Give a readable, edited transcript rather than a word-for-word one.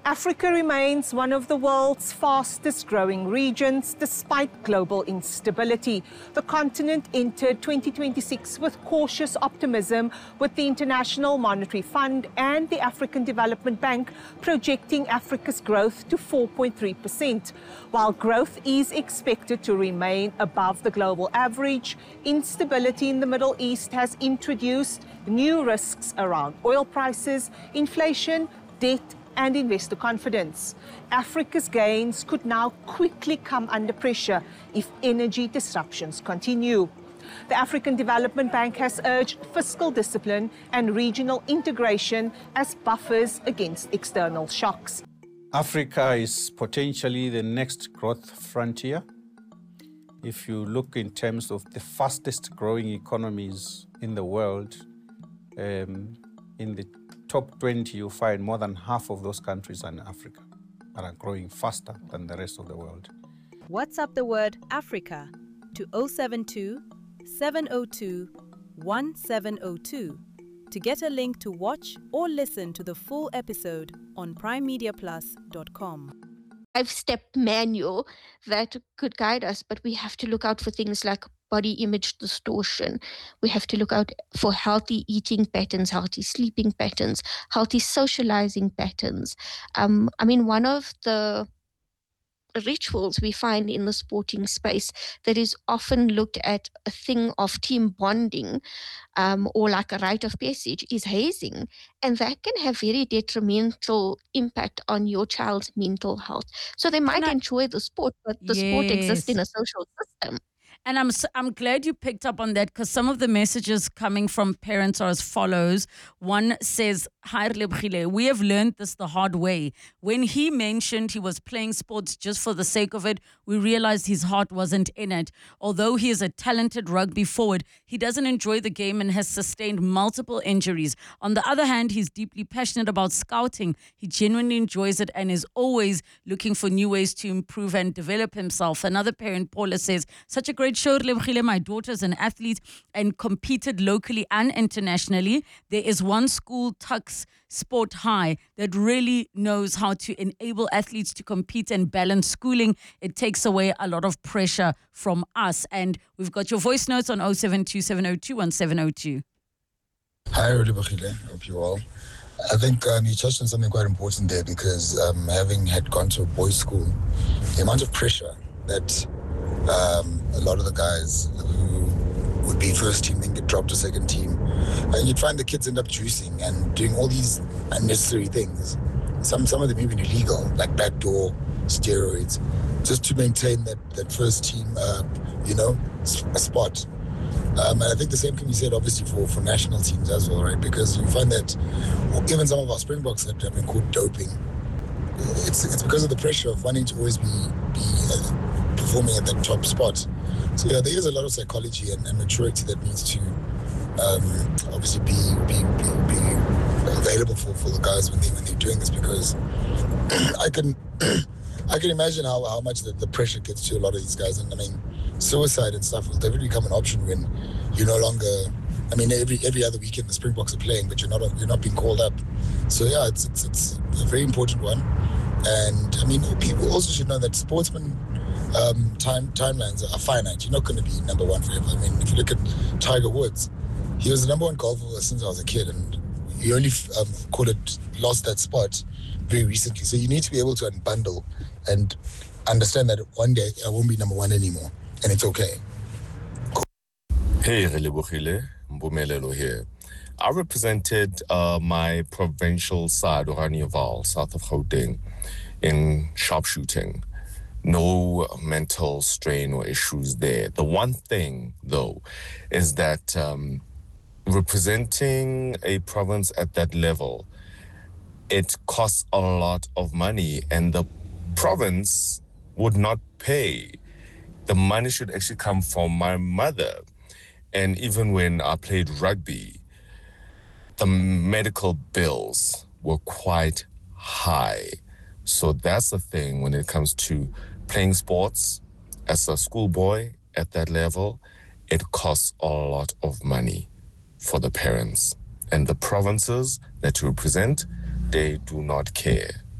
Africa remains one of the world's fastest growing regions despite global instability. The continent entered 2026 with cautious optimism, with the International Monetary Fund and the African Development Bank projecting Africa's growth to 4.3%. While growth is expected to remain above the global average, instability in the Middle East has introduced new risks around oil prices, inflation, debt, and investor confidence. Africa's gains could now quickly come under pressure if energy disruptions continue. The African Development Bank has urged fiscal discipline and regional integration as buffers against external shocks. Africa is potentially the next growth frontier. If you look in terms of the fastest growing economies in the world, in the top 20, you'll find more than half of those countries are in Africa and are growing faster than the rest of the world. WhatsApp the word Africa to 072 702 1702 to get a link to watch or listen to the full episode on primemediaplus.com. 5-step manual that could guide us, but we have to look out for things like body image distortion. We have to look out for healthy eating patterns, healthy sleeping patterns, healthy socializing patterns. One of the rituals we find in the sporting space that is often looked at a thing of team bonding or like a rite of passage is hazing, and that can have very detrimental impact on your child's mental health. So they might enjoy the sport, but the sport exists in a social system. And I'm glad you picked up on that, because some of the messages coming from parents are as follows. One says, "Hi Relebogile, we have learned this the hard way. When he mentioned he was playing sports just for the sake of it, we realized his heart wasn't in it. Although he is a talented rugby forward, he doesn't enjoy the game and has sustained multiple injuries. On the other hand, he's deeply passionate about scouting. He genuinely enjoys it and is always looking for new ways to improve and develop himself." Another parent, Paula, says, "Such a great show, Relebogile. My daughter's an athlete and competed locally and internationally. There is one school, Tux Sport High, that really knows how to enable athletes to compete and balance schooling. It takes away a lot of pressure from us." And we've got your voice notes on 072 702 1702. Hi, Relebogile. Hope you're well. I think you touched on something quite important there, because having had gone to a boys' school, the amount of pressure that a lot of the guys who would be first team then get dropped to second team, and you'd find the kids end up juicing and doing all these unnecessary things. Some of them even illegal, like backdoor steroids, just to maintain that first team, a spot. And I think the same can be said, obviously, for national teams as well, right? Because you find that even some of our Springboks that have been caught doping, it's because of the pressure of wanting to always be performing at that top spot. So yeah, there is a lot of psychology and maturity that needs to obviously be available for the guys when they're doing this, because I can imagine how much the pressure gets to a lot of these guys. And I mean, suicide and stuff will definitely become an option when you're no longer. I mean, every other weekend the Springboks are playing, but you're not being called up. So yeah, it's a very important one. And I mean, people also should know that sportsmen timelines are finite. You're not going to be number one forever. I mean, if you look at Tiger Woods, he was the number one golfer since I was a kid, and he only lost that spot very recently. So you need to be able to unbundle and understand that one day I won't be number one anymore, and it's okay. Cool. Hey, Relebogile, Mpumelelo here. I represented my provincial side, Oranjeval, south of Gauteng, in sharpshooting. No mental strain or issues there. The one thing, though, is that representing a province at that level, it costs a lot of money, and the province would not pay. The money should actually come from my mother. And even when I played rugby, the medical bills were quite high. So that's the thing when it comes to playing sports as a schoolboy at that level. It costs a lot of money for the parents. And the provinces that you represent, they do not care.